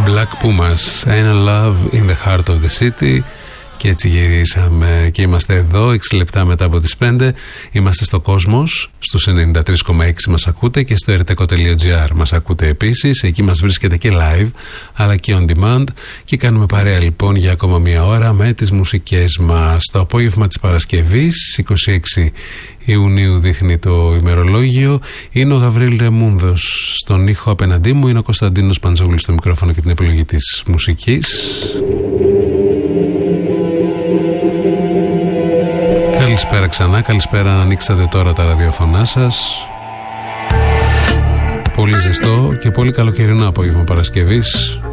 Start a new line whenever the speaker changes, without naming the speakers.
Black Pumas, Ain't Love in the Heart of the City. Και έτσι γυρίσαμε και είμαστε εδώ 6 λεπτά μετά από τις 5. Είμαστε στο Κόσμος, στους 93,6 μας ακούτε και στο rtco.gr μας ακούτε επίσης. Εκεί μας βρίσκεται και live αλλά και on demand. Και κάνουμε παρέα λοιπόν για ακόμα μία ώρα με τις μουσικές μας. Το απόγευμα της Παρασκευής, 26 Ιουνίου δείχνει το ημερολόγιο. Είναι ο Γαβρίλ Ρεμούνδος στον ήχο, απέναντί μου είναι ο Κωνσταντίνος Παντζόγλης στο μικρόφωνο και την επιλογή της μουσικής. Καλησπέρα ξανά, καλησπέρα αν ανοίξατε τώρα τα ραδιοφωνά σας. Πολύ ζεστό και πολύ καλοκαιρινό απόγευμα Παρασκευής.